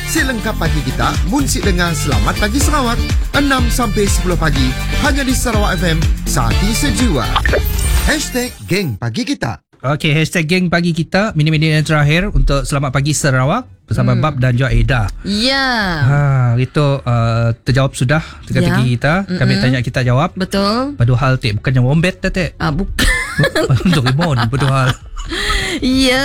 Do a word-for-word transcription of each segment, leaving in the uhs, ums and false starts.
selengkap pagi kita, munsik dengar Selamat Pagi Sarawak enam sampai sepuluh pagi hanya di Sarawak F M, Saati Sejiwa. Hashtag Geng Pagi Kita. Okey, hashtag Geng Pagi Kita, minit-minit yang terakhir untuk Selamat Pagi Sarawak bersama hmm. Bab dan juga Aida. Ya. Ha, itu uh, terjawab sudah teka-teki ya. Kita. Kami Mm-mm. tanya kita jawab. Betul. Padahal tek bukannya wombat dah tek. Ah bukan. Untuk Doraemon padahal. Ya,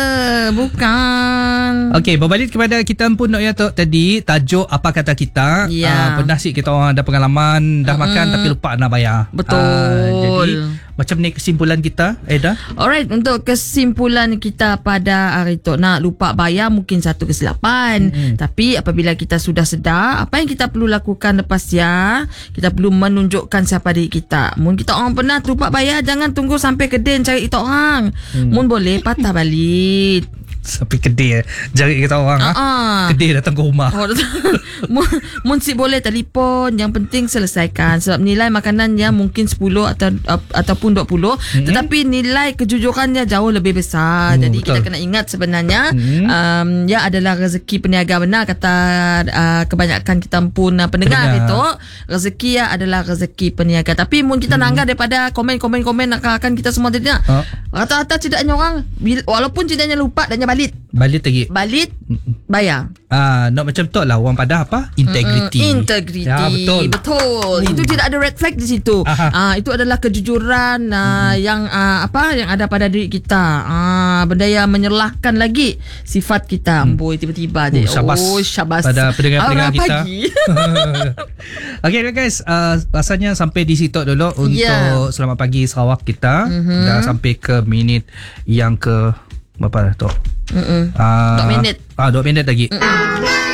bukan. Okey, berbalik kepada kita pun nak ya tu tadi, tajuk apa kata kita. Ya. Uh, pernah sih kita orang ada pengalaman dah mm-hmm. makan tapi lupa nak bayar. Betul. Uh, jadi macam ni kesimpulan kita, Aida. Alright, untuk kesimpulan kita pada hari tu, nak lupa bayar mungkin satu kesilapan. Mm-hmm. Tapi apabila kita sudah sedar, apa yang kita perlu lakukan lepas ya, kita perlu menunjukkan siapa diri kita. Mungkin kita orang pernah lupa bayar, jangan tunggu sampai kedai cari kita orang. Mm. Mun boleh patah balik. Sampai kedai jari kita orang uh-uh. ha? Kedai datang ke rumah. Oh, mun si boleh telefon, yang penting selesaikan. Sebab nilai makanan yang mungkin sepuluh atau uh, ataupun dua puluh, mm-hmm. tetapi nilai kejujurannya jauh lebih besar. Mm, Jadi betul. Kita kena ingat sebenarnya mm-hmm. um, ya adalah rezeki peniaga, benar kata uh, kebanyakan kita pun uh, pendengar, pendengar itu. Rezeki ya adalah rezeki peniaga. Tapi mun kita mm-hmm. nanggah daripada komen-komen-komen akan kita semua tidak. Uh. Rata-rata tidaknya orang walaupun tidaknya lupa dan balik. Balik lagi. Balik bayar. Ah, nak macam tu lah orang pada apa? Integriti. Mm, integriti. Ya, betul. Betul. Uh. Itu tidak ada red flag di situ. Ah, itu adalah kejujuran uh, mm. yang uh, apa yang ada pada diri kita. Ah, benda yang menyelahkan lagi sifat kita. Mm. Boy, tiba-tiba je. Uh, syabas. Oh, syabas. Pada pendengar-pendengar kita. Okey guys, uh, rasanya sampai di situ dulu untuk yeah. Selamat Pagi Sarawak kita. Mm-hmm. Dah sampai ke minit yang ke berapa dah tu? Mm-mm. Uh, dua minit. Ah, dua minit lagi. Mm-mm.